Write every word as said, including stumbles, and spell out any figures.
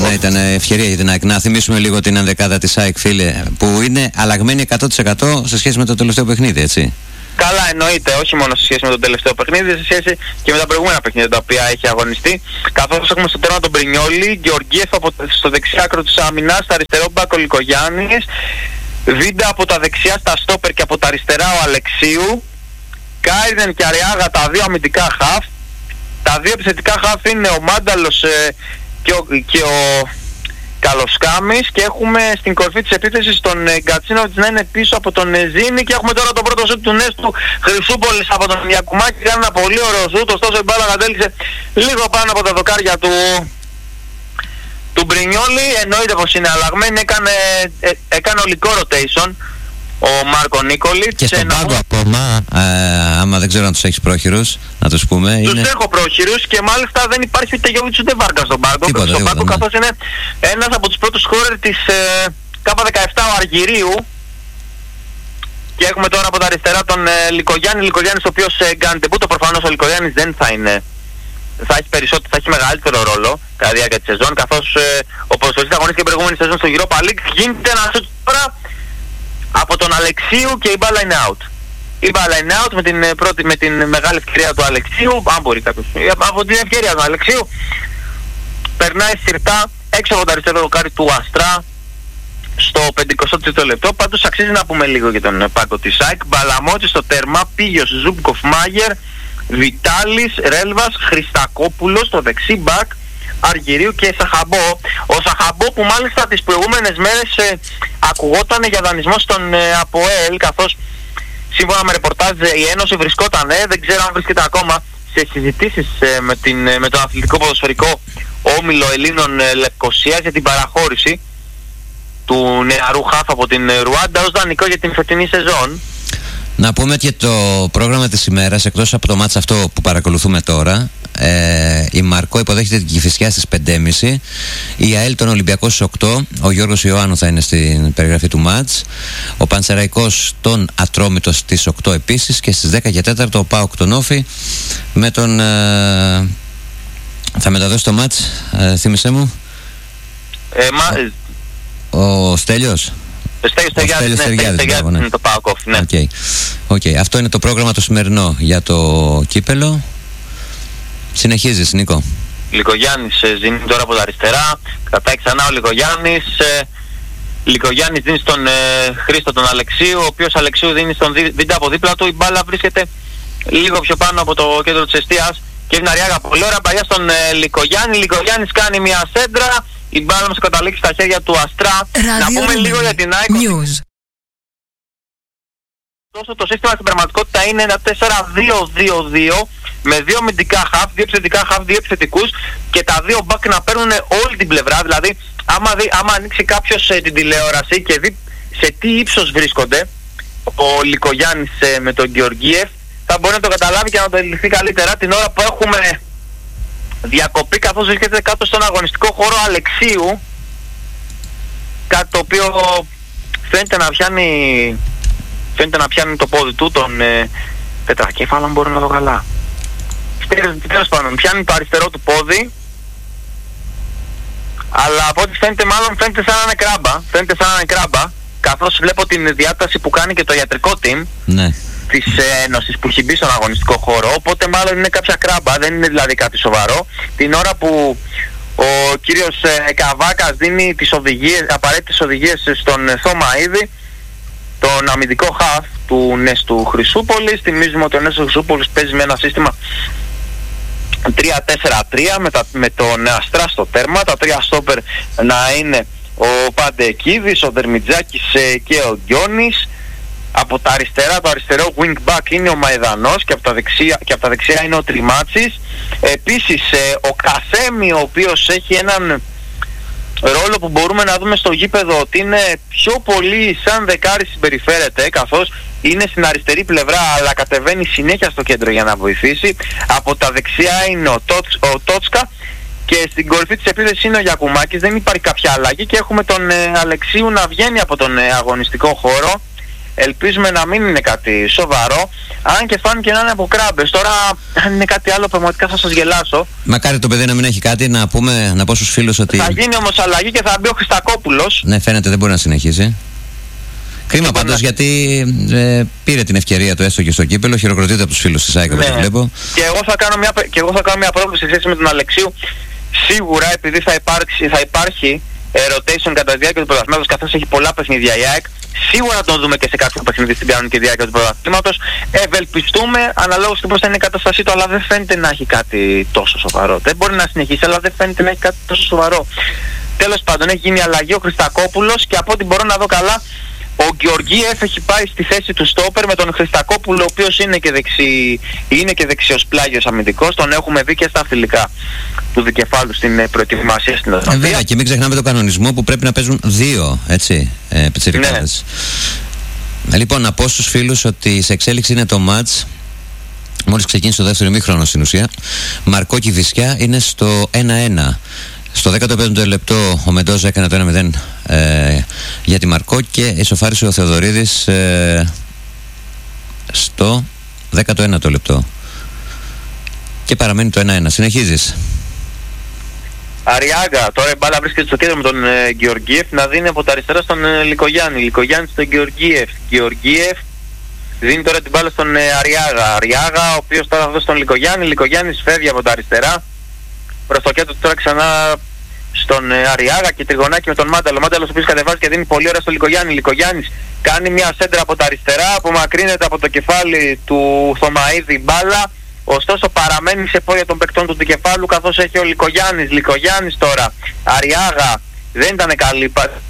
Ναι, ήταν ευκαιρία για την ΑΕΚ. Να θυμίσουμε λίγο την ενδεκάδα της ΑΕΚ, φίλε, που είναι αλλαγμένη εκατό τοις εκατό σε σχέση με το τελευταίο παιχνίδι, έτσι. Καλά, εννοείται, όχι μόνο σε σχέση με το τελευταίο παιχνίδι, σε σχέση και με τα προηγούμενα παιχνίδια τα οποία έχει αγωνιστεί. Καθώς έχουμε στο τέρμα τον Μπρινιόλι, Γεωργίεφ από στο δεξιά άκρο της άμυνας, στα αριστερό μπακ ο Λικογιάννης, Βίντα από τα δεξιά στα στόπερ και από τα αριστερά ο Αλεξίου, Κάιρνεν και Αριάγα τα δύο αμυντικά χαφ. Τα δύο επιθετικά χαφ είναι ο Μάνταλος ε, και ο, και ο Καλοσκάμης, και έχουμε στην κορφή της επίθεσης τον ε, Γκατσίνοβιτς να είναι πίσω από τον ε, Ζήνη, και έχουμε τώρα το πρώτο σούτ του Νέστου Χρυσούπολης από τον Ιακουμάκη. Κάνει ένα πολύ ωραίο σούτ, ωστόσο η μπάλα κατέληξε λίγο πάνω από τα δοκάρια του του Μπρινιόλι. Εννοείται πως είναι αλλαγμένη, έκανε, ε, έκανε ολικό rotation ο Μάρκο Νίκολιτς. Και στον πάγκο να... ακόμα, ε, άμα δεν ξέρω αν τους έχεις πρόχειρους, να τους πούμε. Τους είναι... έχω πρόχειρους, και μάλιστα δεν υπάρχει ούτε Γιώβιτς ούτε Βάρκα στον πάγκο. Τίποτα, στον τίποτα, πάγκο, ναι. καθώς είναι ένας από τους πρώτους σκόρερ της ε, Κάπα δεκαεπτά ο Αργυρίου. Και έχουμε τώρα από τα αριστερά τον ε, Λικογιάννη, Λικογιάννης ο οποίος ε, κάνει τεμπούτο. Προφανώς ο Λικογιάννης δεν θα είναι, θα έχει περισσότερο, θα έχει μεγαλύτερο ρόλο κατά τη διάρκεια της σεζόν, καθώς ε, ο ποδοσφαιριστής αγωνίστηκε την προηγούμενη σεζόν στο Europa League. Γίνεται ένα σουτ τώρα από τον Αλεξίου και η μπάλα είναι out. Η μπάλα είναι out με την, πρώτη, με την μεγάλη ευκαιρία του Αλεξίου, αν μπορεί κάποιος, από την ευκαιρία του Αλεξίου περνάει συρτά έξω από το αριστερό δοκάρι του Αστρά στο πενηκοστό τρίτο λεπτό. Πάντως αξίζει να πούμε λίγο για τον πάγκο της ΑΕΚ. Μπαλαμότσι στο τέρμα, Πίγιος, Ζούμπκοφ, Μάγερ, Βιτάλης, Ρέλβας, Χριστακόπουλος στο δεξί μπακ, Αργυρίου και Σαχαμπό. Ο Σαχαμπό που μάλιστα τις προηγούμενες μέρες ε, ακουγόταν για δανεισμό στον ε, ΑΠΟΕΛ, καθώς σύμφωνα με ρεπορτάζ η Ένωση βρισκόταν, ε, δεν ξέρω αν βρίσκεται ακόμα, σε συζητήσεις ε, με, την, ε, με τον αθλητικό ποδοσφαιρικό όμιλο Ελλήνων ε, Λευκοσίας για την παραχώρηση του νεαρού χαφ από την ε, Ρουάντα ως δανεικό για την φετινή σεζόν. Να πούμε και το πρόγραμμα της ημέρας, εκτός από το μάτς αυτό που παρακολουθούμε τώρα, ε, η Μαρκό υποδέχεται την Κηφισιά στις πέντε και μισή, η ΑΕΛ τον Ολυμπιακό στις οκτώ, ο Γιώργος Ιωάννου θα είναι στην περιγραφή του μάτς, ο Πανσεραϊκός τον Ατρόμητο στις οκτώ επίσης, και στις δέκα και τέσσερα ο ΠΑΟΚ τον Όφη με τον... Ε, θα μεταδώσει το μάτς, ε, θύμισέ μου. Ε, μα... Ο Στέλιος. Στέλιος Στεργιάδης, ναι, είναι το ΠΑΟΚ, ναι. Okay. Okay. Αυτό είναι το πρόγραμμα το σημερινό για το κύπελο. Συνεχίζεις, Νίκο. Λικογιάννης ε, δίνει τώρα από τα αριστερά, κρατάει ξανά ο Λικογιάννης. Ε, Λικογιάννης δίνει στον ε, Χρήστο τον Αλεξίου, ο οποίος Αλεξίου δίνει στον Βίντα από δίπλα του. Η μπάλα βρίσκεται λίγο πιο πάνω από το κέντρο της εστίας και είναι Αριάγα πολύ ωραία παλιά στον ε, Λικογιάννη. Λικογιάννης κάνει μια σέντρα, η μπάλα όμως καταλήξει στα χέρια του Αστρά. Radio να πούμε λίγο για την ΑΕΚ. Τόσο το σύστημα στην πραγματικότητα είναι ένα τέσσερα δύο δύο δύο με δύο αμυντικά χαφ, δύο επιθετικά χαφ, δύο επιθετικούς και τα δύο μπακ να παίρνουν όλη την πλευρά. Δηλαδή άμα, δει, άμα ανοίξει κάποιος ε, την τηλεόραση και δει σε τι ύψος βρίσκονται ο Λικογιάννης ε, με τον Γεωργίεφ, θα μπορεί να το καταλάβει και να το ελιχθεί καλύτερα την ώρα που έχουμε διακοπή, καθώς βρίσκεται κάτω στον αγωνιστικό χώρο Αλεξίου, κάτι το οποίο φαίνεται να πιάνει φαίνεται να πιάνει το πόδι του, τον ε, τετρακέφαλο, αν μπορώ να δω καλά. Τέλος πάντων, πιάνει το αριστερό του πόδι, αλλά από ό,τι φαίνεται μάλλον φαίνεται σαν να είναι κράμπα, φαίνεται σαν να είναι κράμπα, καθώς βλέπω την διάταση που κάνει και το ιατρικό team, ναι, της ε, Ένωσης που έχει μπει στον αγωνιστικό χώρο, οπότε μάλλον είναι κάποια κράμπα, δεν είναι δηλαδή κάτι σοβαρό. Την ώρα που ο κύριος ε, Καβάκας δίνει τις οδηγίες, απαραίτητες οδηγίες στον ε, Θωμαΐδη, τον αμυντικό χαφ του Νέστου Χρυσούπολης. Θυμίζουμε ότι ο Νέστος Χρυσούπολης παίζει με ένα σύστημα τρία τέσσερα τρία με, τα, με τον Αστρά στο τέρμα, τα τρία στόπερ να είναι ο Παντεκίδης, ο Δερμιτζάκης και ο Γκιόνης. Από τα αριστερά, το αριστερό wing back είναι ο Μαϊδανός και από τα δεξιά, και από τα δεξιά είναι ο Τριμάτσης. Επίσης ο Κασέμι, ο οποίος έχει έναν ρόλο που μπορούμε να δούμε στο γήπεδο ότι είναι πιο πολύ σαν δεκάρι συμπεριφέρεται, καθώς είναι στην αριστερή πλευρά αλλά κατεβαίνει συνέχεια στο κέντρο για να βοηθήσει. Από τα δεξιά είναι ο, Τότς, ο Τότσκα και στην κορυφή της επίθεσης είναι ο Γιακουμάκης. Δεν υπάρχει κάποια αλλαγή και έχουμε τον ε, Αλεξίου να βγαίνει από τον ε, αγωνιστικό χώρο ελπίζουμε να μην είναι κάτι σοβαρό, αν και φάνηκε να είναι από κράμπες. Τώρα αν είναι κάτι άλλο πραγματικά θα σας γελάσω. Μακάρι το παιδί να μην έχει κάτι, να πούμε, να πω στους φίλους ότι... Θα γίνει όμως αλλαγή και θα μπει ο Χριστακόπουλος. Ναι, φαίνεται δεν μπορεί να συνεχίσει. Κρίμα πάντως να... γιατί ε, πήρε την ευκαιρία του έστω και στο κύπελο, χειροκροτείται από τους φίλους της ΑΕΚ, όπως ναι. βλέπω. Και εγώ θα κάνω μια, και εγώ θα κάνω μια πρόβλεψη σε σχέση με τον Αλεξίου. Σίγουρα επειδή θα, υπάρξει, θα υπάρχει ε, rotation κατά τη διάρκεια του πρωταθλήματος, καθώς έχει πολλά παιχνίδια η ΑΕΚ, σίγουρα να τον δούμε και σε κάποιο παιχνίδι στην κανονική διάρκεια του πρωταθλήματος. Ευελπιστούμε αναλόγως του πώς θα είναι η κατάστασή του, αλλά δεν φαίνεται να έχει κάτι τόσο σοβαρό. Δεν μπορεί να συνεχίσει, αλλά δεν φαίνεται να έχει κάτι τόσο σοβαρό. Τέλος πάντων, έχει γίνει αλλαγή ο Χριστακόπουλος και από ό,τι μπορώ να δω καλά, ο Γεωργίεφ έχει πάει στη θέση του στόπερ με τον Χριστακόπουλο, ο οποίος είναι και, δεξι... είναι και δεξιός πλάγιος αμυντικός. Τον έχουμε δει και στα φιλικά του δικεφάλου στην προετοιμασία στην Ολλανδία. Ε, βέβαια, και μην ξεχνάμε τον κανονισμό που πρέπει να παίζουν δύο, έτσι, ε, πιτσιρικάδες. Ναι. Λοιπόν, να πω στους φίλους ότι σε εξέλιξη είναι το μάτς. Μόλις ξεκίνησε το δεύτερο ημίχρονο στην ουσία. Μαρκό Κηφισιά είναι στο ένα ένα. Στο δέκατο πέμπτο λεπτό ο Μεντόζα έκανε το ένα μηδέν ε, για τη Μαρκό και ισοφάρισε ο Θεοδωρίδης ε, στο δέκατο ένατο λεπτό. Και παραμένει το ένα ένα. Συνεχίζεις. Αριάγα, τώρα η μπάλα βρίσκεται στο κέντρο με τον ε, Γεωργίεφ να δίνει από τα αριστερά στον ε, Λικογιάννη. Λικογιάννη στον Γεωργίεφ. Γεωργίεφ δίνει τώρα την μπάλα στον ε, Αριάγα. Αριάγα, ο οποίος τώρα θα δώσει στον Λικογιάννη. Λικογιάννης φεύγει από τα αριστερά. Προς το κέντρο τώρα ξανά στον ε, Αριάγα και τριγωνάκι με τον Μάνταλο. Μάνταλος ο οποίος κατεβάζει και δίνει πολύ ωραία στον Λικογιάννη. Λικογιάννης κάνει μια σέντρα από τα αριστερά, απομακρύνεται από το κεφάλι του Θωμαίδη μπάλα. Ωστόσο παραμένει σε πόδια των παικτών του δικεφάλου, καθώς έχει ο Λικογιάννης. Λικογιάννης τώρα, Αριάγα, δεν ήταν καλή